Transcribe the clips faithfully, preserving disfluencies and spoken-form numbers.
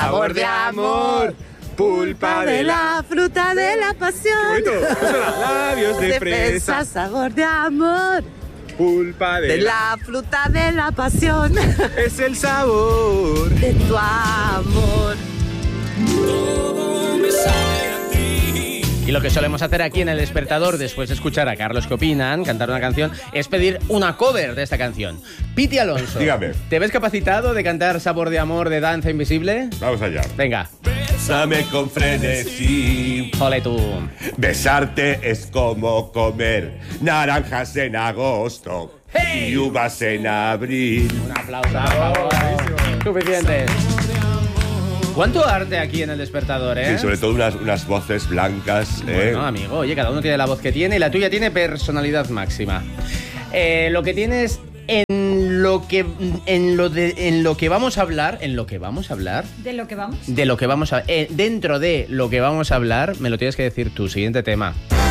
sabor de amor. Pulpa de la fruta de la pasión. ¡Qué bonito! Eso era labios de, de fresa. fresa, sabor de amor. Pulpa de, De la fruta de la pasión. Es el sabor de tu amor. Todo me sabe a ti. Y lo que solemos hacer aquí en El Despertador, después de escuchar a Carlos que opinan, cantar una canción, es pedir una cover de esta canción. Piti Alonso, dígame. ¿Te ves capacitado de cantar Sabor de Amor de Danza Invisible? Vamos allá. Venga. Bésame con frenesí. Ole tú. Besarte es como comer naranjas en agosto ¡Hey! y uvas en abril. Un aplauso, por favor. Suficiente. ¿Cuánto arte aquí en El Despertador, eh? Sí, sobre todo unas, unas voces blancas. ¿eh? Bueno, amigo, oye, cada uno tiene la voz que tiene y la tuya tiene personalidad máxima. Eh, lo que tienes en lo que en lo de en lo que vamos a hablar, en lo que vamos a hablar, ¿De lo que vamos? de lo que vamos a eh, dentro de lo que vamos a hablar, me lo tienes que decir tú. Siguiente tema.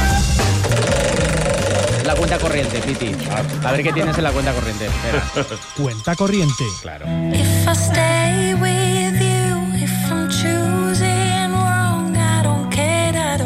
La cuenta corriente, Piti. A ver qué tienes en la cuenta corriente. Espera. Cuenta corriente. Claro. If I stay with you, if I'm choosing wrong, I don't care at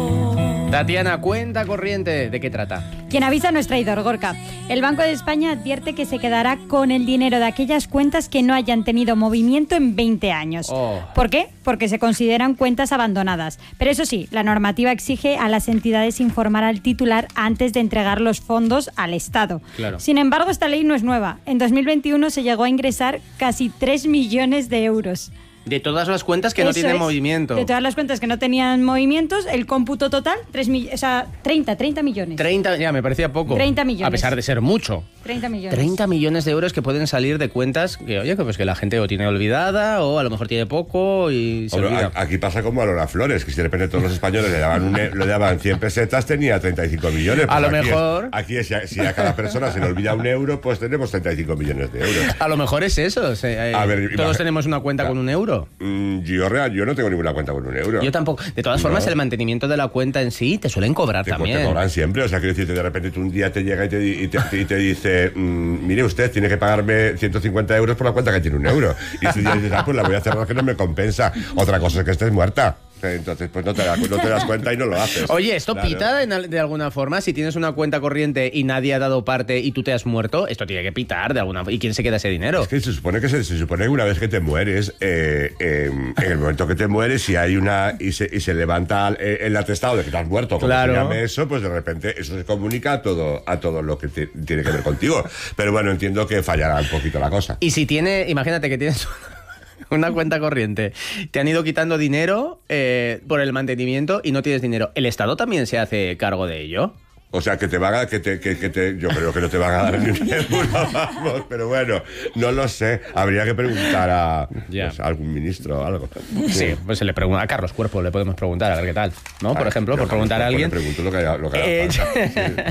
all. Tatiana, cuenta corriente. ¿De qué trata? Quien avisa no es traidor, Gorka. El Banco de España advierte que se quedará con el dinero de aquellas cuentas que no hayan tenido movimiento en veinte años. Oh. ¿Por qué? Porque se consideran cuentas abandonadas. Pero eso sí, la normativa exige a las entidades informar al titular antes de entregar los fondos al Estado. Claro. Sin embargo, esta ley no es nueva. En dos mil veintiuno se llegó a ingresar casi tres millones de euros. De todas las cuentas que no Eso tienen es. movimiento. De todas las cuentas que no tenían movimientos, el cómputo total, tres mill- o sea, treinta, treinta millones. treinta, ya me parecía poco. treinta millones. A pesar de ser mucho. treinta millones. treinta millones de euros que pueden salir de cuentas que, oye, pues que la gente o tiene olvidada o a lo mejor tiene poco y se Hombre, olvida. a- aquí pasa como a Lola Flores, que si de repente todos los españoles le daban, un, e- le daban cien pesetas, tenía treinta y cinco millones. A lo aquí mejor. Es, aquí, es, si, a, si a cada persona se le olvida un euro, pues tenemos treinta y cinco millones de euros. A lo mejor es eso. se- eh, A ver, todos imag- tenemos una cuenta Claro. con un euro. Mm, yo, real, yo no tengo ninguna cuenta con un euro. Yo tampoco. De todas formas, No. el mantenimiento de la cuenta en sí te suelen cobrar Te, también. te cobran siempre, o sea, quiero decirte, de repente tú un día te llega y te, di- y te, y te dice, mm, mire usted, tiene que pagarme ciento cincuenta euros por la cuenta que tiene un euro. Y tú ya dices, ah, pues la voy a cerrar que no me compensa. Otra cosa es que estés muerta. Entonces, pues no te, das, no te das cuenta y no lo haces. Oye, ¿esto Claro. pita en al- de alguna forma? Si tienes una cuenta corriente y nadie ha dado parte y tú te has muerto, esto tiene que pitar de alguna forma. ¿Y quién se queda ese dinero? Es que se supone que se, se supone que una vez que te mueres, eh, eh, en el momento que te mueres, si hay una y se, y se levanta el, el atestado de que te has muerto, como Claro. se llame eso, pues de repente eso se comunica a todo a todo lo que te- tiene que ver contigo. Pero bueno, entiendo que fallará un poquito la cosa. Y si tiene, imagínate que tienes una cuenta corriente, te han ido quitando dinero eh, por el mantenimiento y no tienes dinero, ¿el Estado también se hace cargo de ello? O sea, que te van a, que te, que, que te, yo creo que no te van a dar ni un euro, vamos, pero bueno, no lo sé. Habría que preguntar a, Ya. pues, a algún ministro o algo. Sí, pues se le pregunta a Carlos Cuerpo, le podemos preguntar a ver qué tal, ¿no? Por Ah, ejemplo, yo por preguntar a pues, alguien. Le pregunto lo que haga, lo que haga Eh, falta.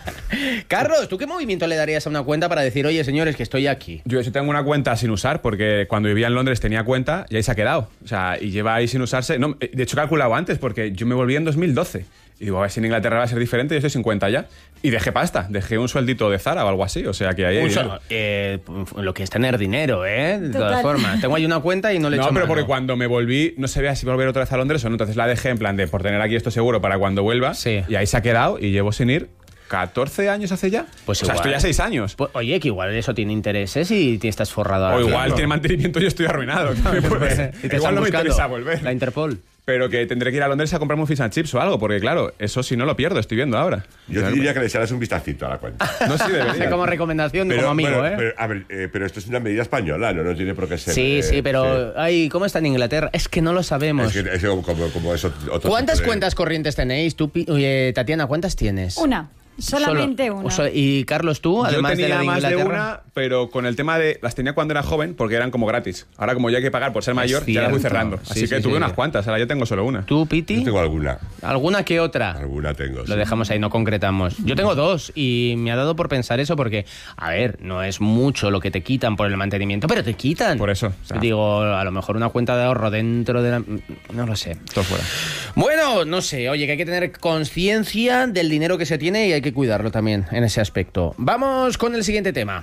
Sí. Carlos, ¿tú qué movimiento le darías a una cuenta para decir, oye, señores, que estoy aquí? Yo eso tengo una cuenta sin usar porque cuando vivía en Londres tenía cuenta y ahí se ha quedado. O sea, y lleva ahí sin usarse. No, de hecho, he calculado antes porque yo me volví en dos mil doce. Y digo, a ver si en Inglaterra va a ser diferente, yo estoy cincuenta ya. Y dejé pasta, dejé un sueldito de Zara o algo así. O sea, que ahí hay Un dinero. so- eh, lo que es tener dinero, ¿eh? De todas Total. formas. Tengo ahí una cuenta y no le he No, hecho pero mano. porque cuando me volví no sabía si volver otra vez a Londres o no. Entonces la dejé en plan de por tener aquí esto seguro para cuando vuelva. Sí. Y ahí se ha quedado y llevo sin ir catorce años hace ya. Pues o sea, igual. estoy ya seis años. Pues, oye, que igual eso tiene intereses y te estás forrado ahora. o igual Claro. tiene mantenimiento y yo estoy arruinado. ¿sabes? Pues, Y te están igual no me buscando. interesa volver. La Interpol. Pero que tendré que ir a Londres a comprarme un fish and chips o algo, porque claro, eso si no lo pierdo, estoy viendo ahora. Yo te diría que le echaras un vistacito a la cuenta. No sé si Sí, debería. como recomendación, como amigo, bueno, ¿eh? pero, a ver, eh, pero esto es una medida española, no, no tiene por qué ser. Sí, eh, sí, pero... sí. Ay, ¿cómo está en Inglaterra? Es que no lo sabemos. Es que es como, como eso. Otro ¿Cuántas tipo de- cuentas corrientes tenéis? Tú, Pi- oye, Tatiana, ¿cuántas tienes? Una. Solamente Solo- una. o sea, y Carlos, tú, además Yo tenía de la de más de Inglaterra. una, pero con el tema de... Las tenía cuando era joven porque eran como gratis. Ahora como ya hay que pagar por ser mayor, ya las voy cierto. cerrando. Sí, Así sí, que sí, tuve sí. unas cuantas, ahora yo tengo solo una. ¿Tú, Piti? Yo tengo alguna. ¿Alguna que otra? Alguna tengo. Lo sí. dejamos ahí, no concretamos. Yo tengo dos y me ha dado por pensar eso porque, a ver, no es mucho lo que te quitan por el mantenimiento, pero te quitan. Por eso, o sea. Digo, a lo mejor una cuenta de ahorro dentro de la... No lo sé. Todo fuera. Bueno, no sé, oye, que hay que tener conciencia del dinero que se tiene y hay que cuidarlo también en ese aspecto. Vamos con el siguiente tema.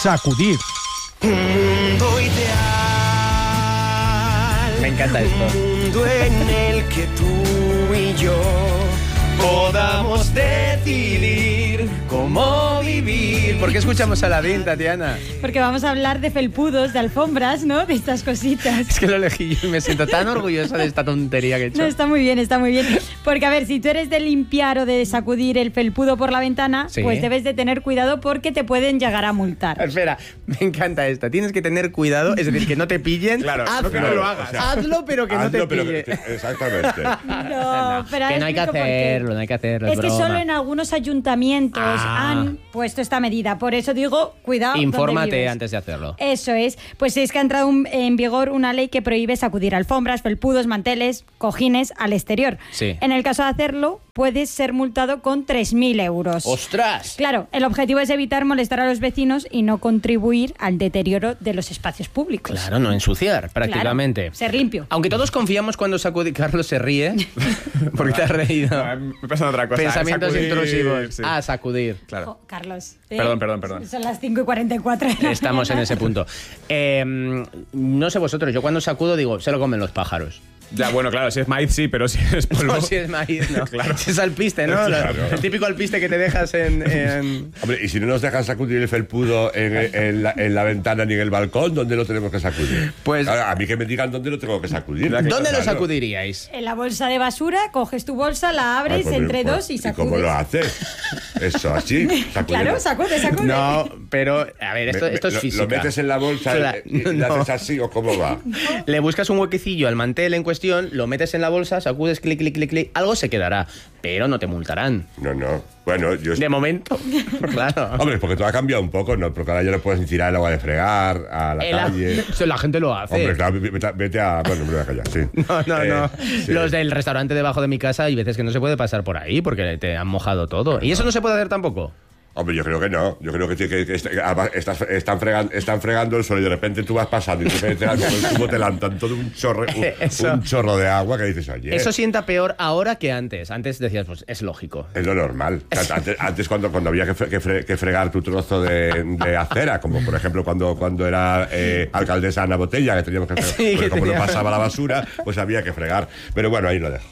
Sacudir. Mundo ideal. Me encanta esto. Un mundo en el que tú y yo podamos decidir ¿Cómo vivir? ¿Por qué escuchamos a Aladín, Tatiana? Porque vamos a hablar de felpudos, de alfombras, ¿no? De estas cositas. Es que lo elegí yo y me siento tan orgullosa de esta tontería que he hecho. No, está muy bien, está muy bien. Porque, a ver, si tú eres de limpiar o de sacudir el felpudo por la ventana, Sí. pues debes de tener cuidado porque te pueden llegar a multar. Espera, me encanta esta. Tienes que tener cuidado, es decir, que no te pillen. Claro, hazlo, no que no lo hagas. O sea, hazlo, pero que no te hazlo, pero pille. que te- exactamente. No, pero que no hay que explico por qué. hacerlo, no hay que hacerlo. Es que broma. solo en algunos ayuntamientos Ah. han puesto esta medida. Por eso digo, cuidado. donde Infórmate vives. antes de hacerlo. Eso es. Pues es que ha entrado un- en vigor una ley que prohíbe sacudir alfombras, felpudos, manteles, cojines al exterior. Sí. En el caso de hacerlo, puedes ser multado con tres mil euros. ¡Ostras! Claro, el objetivo es evitar molestar a los vecinos y no contribuir al deterioro de los espacios públicos. Claro, no ensuciar, prácticamente. Claro, ser limpio. Aunque todos confiamos cuando sacudi... Carlos se ríe. porque te has reído. No, me pasa otra cosa. Pensamientos Sacudir, intrusivos. sí. Ah, sacudir. Claro. Jo, Carlos. ¿eh? Perdón, perdón, perdón. Son las cinco y cuarenta y cuatro. de la Estamos en mañana. ese punto. Eh, no sé vosotros, yo cuando sacudo digo, se lo comen los pájaros. Ya, bueno, claro, si es maíz sí, pero si es polvo... No, si es maíz, no. Claro. Si es alpiste, ¿no? Claro. El típico alpiste que te dejas en... en- Hombre, y si no nos dejan sacudir el felpudo en, en la, en la ventana ni en el balcón, ¿dónde lo tenemos que sacudir? Pues- Claro, a mí que me digan dónde lo tengo que sacudir. ¿Dónde lo Claro. sacudiríais? En la bolsa de basura, coges tu bolsa, la Ah, abres pues, entre pues, dos y ¿Y sacudes. cómo lo haces? Eso, así. Sacúdelo. Claro, sacude, sacude. No, pero, a ver, esto, Me- me- esto es lo- física. ¿Lo metes en la bolsa Claro, y, y no. lo haces así o cómo va? Le buscas un huequecillo al mantel en cuestión, lo metes en la bolsa, sacudes, clic, clic, clic, clic, algo se quedará, pero no te multarán. No, no. Bueno, yo... De momento, claro. Hombre, porque todo ha cambiado un poco, ¿no? Porque ahora ya no puedes ni tirar el agua de fregar a la El- calle. la gente lo hace. Hombre, claro, vete, a- vete a... Bueno, me voy a callar, sí. No, no, Eh, no. sí. Los del restaurante debajo de mi casa hay veces que no se puede pasar por ahí porque te han mojado todo. ¿Y eso no se puede hacer tampoco? Hombre, yo creo que no. Yo creo que, que, que est- además estás- están, fregando, están fregando el suelo y de repente tú vas pasando y te metes algo con el tubo, te lanzan todo un chorro, un, Eso. un chorro de agua que dices, oye, Eso sienta peor ahora que antes. Antes decías, pues es lógico. es lo normal. O sea, antes, antes cuando, cuando había que, fre- que, fre- que fregar tu trozo de, de acera, como por ejemplo cuando, cuando era eh, alcaldesa Ana Botella, que teníamos que fregar, Sí, porque que como tenía- no pasaba la basura, pues había que fregar. Pero bueno, ahí lo dejo.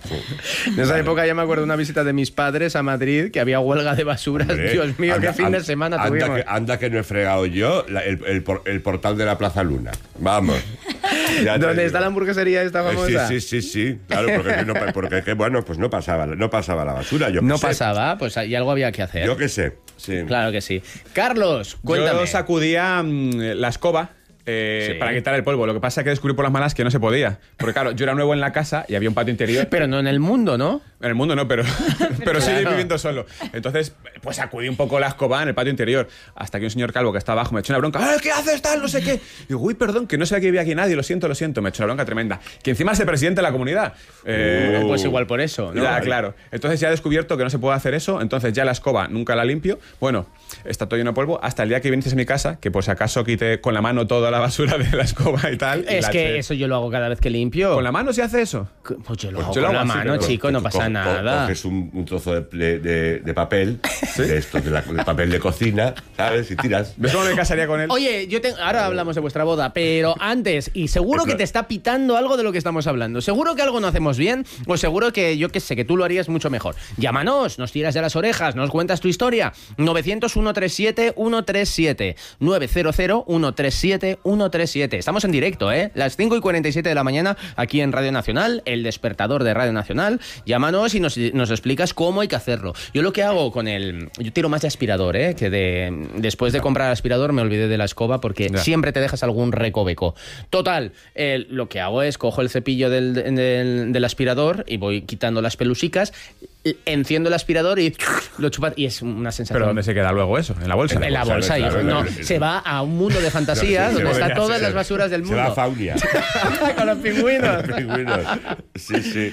En esa época ya me acuerdo de una visita de mis padres a Madrid, que había huelga de basuras. Hombre, Dios mío, anda- qué fin de anda- semana anda tuvimos. que, anda que no he fregado yo la- el, el por- el portal de la Plaza Luna. Vamos. Ya te ¿Dónde digo. está la hamburguesería esta Eh, famosa? Sí, sí, sí, sí. Claro, porque, no, porque que, bueno, pues no pasaba, no pasaba la basura. Yo qué No sé. pasaba, pues y algo había que hacer. Yo qué sé. Sí. Claro que sí. Carlos, cuéntame. Yo sacudía mm, la escoba eh, Sí. para quitar el polvo. Lo que pasa es que descubrí por las malas que no se podía. Porque claro, yo era nuevo en la casa y había un patio interior. Pero no en el mundo, ¿no? En el mundo no, pero, pero sí Claro. viviendo solo. Entonces, pues sacudí un poco la escoba en el patio interior. Hasta que un señor calvo que está abajo me echó una bronca. ¡Ah, qué haces tal! No sé qué. Y digo, uy, perdón, que no sabía que había aquí nadie. Lo siento, lo siento. Me echó una bronca tremenda. Que encima es el presidente de la comunidad. Eh, Pues igual por eso, ¿no? Ya, claro. Entonces ya he descubierto que no se puede hacer eso. Entonces ya la escoba nunca la limpio. Bueno, está todo lleno de polvo. Hasta el día que viniste a mi casa, que por si acaso quité con la mano toda la basura de la escoba y tal. y Es la que eché. eso yo lo hago cada vez que limpio. ¿Con la mano se hace eso? Pues yo lo Pues hago yo lo con hago la así, mano, pero- chico, no Co- pasa co- nada. Coges un, un trozo de, de- de papel, de esto, de, la- de papel de cocina, ¿sabes? Y tiras. ¿Ves cómo me casaría con él? Oye, yo te- ahora hablamos de vuestra boda, pero antes, y seguro que te está pitando algo de lo que estamos hablando. Seguro que algo no hacemos bien, o seguro que yo que sé, que tú lo harías mucho mejor. Llámanos, nos tiras de las orejas, nos cuentas tu historia. novecientos, ciento treinta y siete, ciento treinta y siete. novecientos, ciento treinta y siete, ciento treinta y siete. Estamos en directo, ¿eh? Las cinco y cuarenta y siete de la mañana, aquí en Radio Nacional, el despertador de Radio Nacional. Llámanos y nos, nos explicas cómo hay que hacerlo. Yo lo que hago con el... Yo tiro más de aspirador, ¿eh? Que de... Después de comprar aspirador me olvidé de la escoba porque Ya. siempre te dejas algún recoveco. Total, eh, lo que hago es cojo el cepillo del, del, del aspirador y voy quitando las pelusicas, enciendo el aspirador y lo chupas y es una sensación... ¿Pero dónde se queda luego eso? ¿En la bolsa? En la bolsa, Claro, hijo. claro, No, claro. se va a un mundo de fantasía Sí, sí, donde sí, están sí, todas sí, las sí. basuras del Se va a mundo. Faunia. Con los pingüinos. Pingüinos. Sí, sí.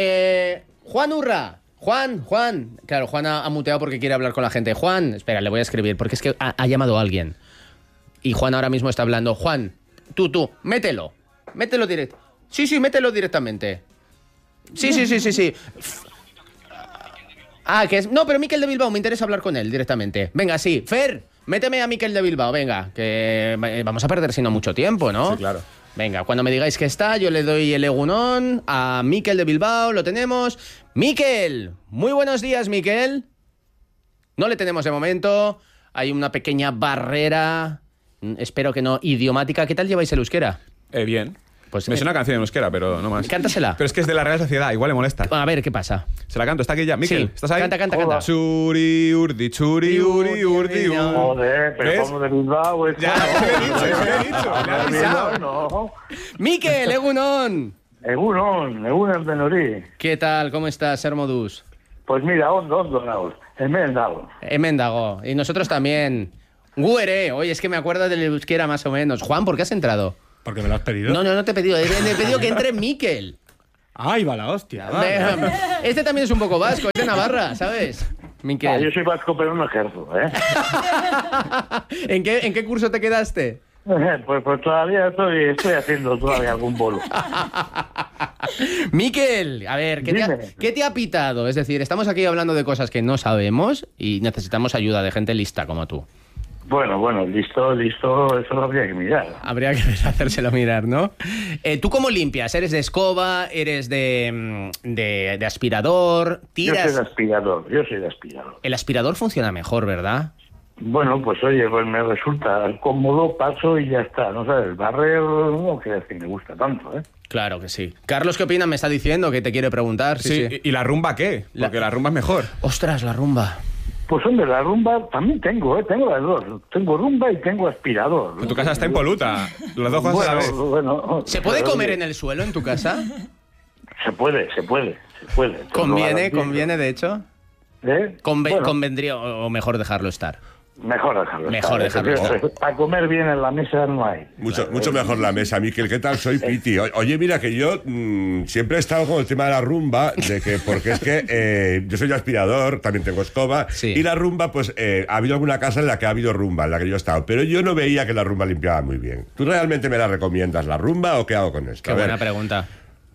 Eh, Juan Urra. Juan, Juan. Claro, Juan ha, ha muteado porque quiere hablar con la gente. Juan, espera, le voy a escribir porque es que ha, ha llamado a alguien. Y Juan ahora mismo está hablando. Juan, tú, tú, mételo. Mételo directo. Sí, sí, mételo directamente. Sí, sí, sí, sí, sí. Ah, que es... No, pero Miquel de Bilbao, me interesa hablar con él directamente. Venga, sí. Fer, méteme a Mikel de Bilbao, venga, que eh, vamos a perder sino mucho tiempo, ¿no? Sí, claro. Venga, cuando me digáis que está, yo le doy el egunón a Mikel de Bilbao, lo tenemos. Mikel, muy buenos días, Mikel. No le tenemos de momento, hay una pequeña barrera, espero que no idiomática. ¿Qué tal lleváis el euskera? Eh, bien. Pues Me eh, suena una canción en euskera, pero no más. Cántasela. Pero es que es de la Real Sociedad, igual le molesta. A ver, ¿qué pasa? Se la canto, está aquí ya. Mikel, Sí, ¿estás ahí? canta, canta, canta. Churi, urdi, churi, uri, urdi, uri. Joder, pero ¿Ves? como de Bilbao es. Ya, ya le he dicho, ya le he dicho, le he avisado. No. Mikel, egunon. Egunon, egunon de Nori. ¿Qué tal? ¿Cómo estás, Hermodus? Pues mira, ondo, ondo, naos. Hemen dago. Emendago. Y nosotros también. Guere, oye, es que me acuerdo del euskera más o menos. Juan, ¿por qué has entrado? Porque me lo has pedido. No, no, no te he pedido. He, he pedido que entre Mikel. Ay, va la hostia. va. Ve, Este también es un poco vasco, es de Navarra, ¿sabes? Ah, yo Mikel. soy vasco, pero no ejerzo, ¿eh? ¿En qué, ¿En qué curso te quedaste? pues, pues todavía estoy, estoy haciendo todavía algún bolo. Mikel, a ver, ¿qué te, ha, Dime. ¿qué te ha pitado? Es decir, estamos aquí hablando de cosas que no sabemos y necesitamos ayuda de gente lista como tú. Bueno, bueno, listo, listo, eso lo habría que mirar. Habría que hacérselo mirar, ¿no? Eh, ¿Tú cómo limpias? ¿Eres de escoba? ¿Eres de, mm, de, de aspirador? Yo soy ¿Tiras? de aspirador, yo soy de aspirador. El aspirador funciona mejor, ¿verdad? Bueno, pues oye, pues me resulta cómodo, paso y ya está. No sabes, barrer no quiere decir que me gusta tanto, ¿eh? Claro que sí. Carlos, ¿qué opina? Me está diciendo que te quiere preguntar. Sí, Sí, sí. ¿y y la rumba qué? La- Porque la rumba es mejor. Ostras, la rumba. Pues hombre, la rumba también tengo, ¿eh? Tengo las dos. Tengo rumba y tengo aspirador. En tu casa está impoluta. Las dos cosas a la vez. Bueno, bueno, ¿Se puede pero, comer oye, en el suelo en tu casa? Se puede, se puede, se puede. Te lo Conviene, garantizo. conviene, de hecho. ¿Eh? Conve- Bueno, Convendría, o o mejor dejarlo estar. mejor dejarlo Mejor estar, dejarlo porque estar. Para comer bien en la mesa no hay. Mucho, mucho mejor la mesa, Mikel. ¿Qué tal? Soy Piti. O- Oye, mira, que yo mm, siempre he estado con el tema de la rumba, de que porque es que eh, yo soy aspirador, también tengo escoba, Sí. y la rumba, pues eh, ha habido alguna casa en la que ha habido rumba, en la que yo he estado, pero yo no veía que la rumba limpiaba muy bien. ¿Tú realmente me la recomiendas, la rumba, o qué hago con esto? Qué A ver. buena pregunta.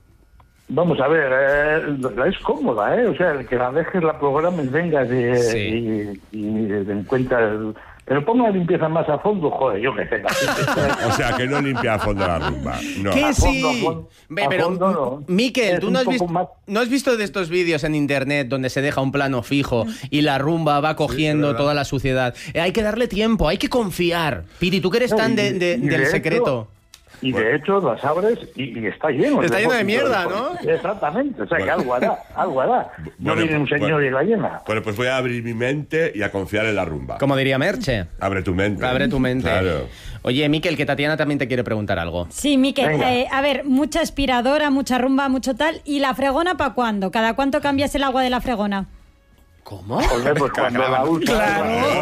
Vamos a ver, eh, es cómoda, ¿eh? O sea, el que la dejes, la programes, vengas y, Sí. y, y den cuenta. el- Pero ponga la limpieza más a fondo, joder, yo qué sé. O sea, que no limpia a fondo la rumba. No. ¿Qué A fondo, sí? a fondo, Ve, a pero, fondo no. Mikel, Es ¿tú un no has, poco visto, más- no has visto de estos vídeos en internet donde se deja un plano fijo y la rumba va cogiendo toda la suciedad? Eh, hay que darle tiempo, hay que confiar. Piri, tú que eres No, tan y- de- de- y de del hecho- secreto. Y de hecho las abres y, y está lleno. Está lleno de mierda, ¿no? ¿no? Exactamente, o sea que Bueno. algo hará, algo hará. No Bueno, viene un señor bueno. y la llena. Bueno, pues voy a abrir mi mente y a confiar en la rumba. Como diría Merche. Abre tu mente. Abre tu mente. Claro. Oye, Mikel, que Tatiana también te quiere preguntar algo. Sí, Mikel, Venga. eh, a ver, mucha aspiradora, mucha rumba, mucho tal. ¿Y la fregona para cuándo? ¿Cada cuánto cambias el agua de la fregona? ¿Cómo? Joder, pues cuando la usas...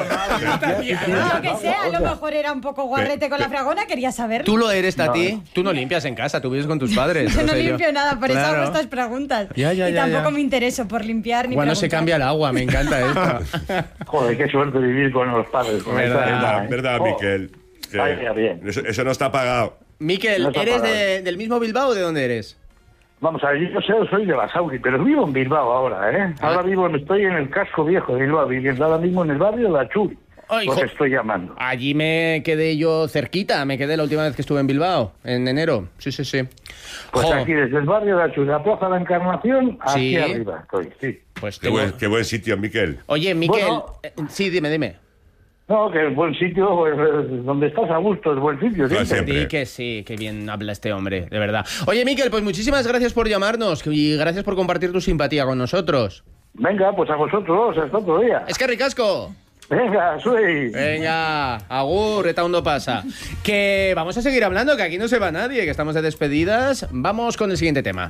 Lo que sea, a lo mejor era un poco guarrete con la fregona, quería saberlo. ¿Tú lo eres, Tati? Tú no limpias en casa, tú vives con tus padres. Yo no sé limpio nada, por eso Claro. hago estas preguntas. Ya, ya, y ya, tampoco ya. me intereso por limpiar ni Cuando se preguntar. cambia el agua, me encanta esto. Joder, qué suerte vivir con los padres. Con Verdad, esa edad, Verdad, ¿eh? verdad, Oh, Miquel. Que vaya bien. Eso, eso no está pagado. Mikel, No está ¿eres pagado. de- del mismo Bilbao o de dónde eres? Vamos a ver, yo sé, soy de Basauri, pero vivo en Bilbao ahora, ¿eh? Ah. Ahora vivo, estoy en el casco viejo de Bilbao, viviendo ahora mismo en el barrio de la Churi. Ay, Lo jo- que estoy llamando. Allí me quedé yo cerquita, me quedé la última vez que estuve en Bilbao, en enero. Sí, sí, sí. Pues Jo, aquí desde el barrio de la Churi, la Plaza de la Encarnación, aquí Sí. arriba estoy, sí. pues Qué tengo- buen, qué buen sitio, Miquel. Oye, Mikel, Bueno. eh, sí, dime, dime. No, que es buen sitio, pues, eh, donde estás a gusto, es buen sitio, Pues siempre. siempre. Di que sí, que bien habla este hombre, de verdad. Oye, Mikel, pues muchísimas gracias por llamarnos y gracias por compartir tu simpatía con nosotros. Venga, pues a vosotros, hasta otro día. Es que ricasco. Venga, soy. Venga, agur, eta ondo pasa. Que vamos a seguir hablando, que aquí no se va nadie, que estamos de despedidas. Vamos con el siguiente tema.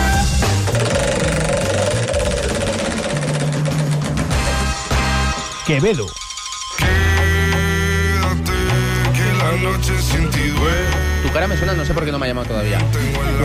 Quevedo. Tu cara me suena, no sé por qué no me ha llamado todavía.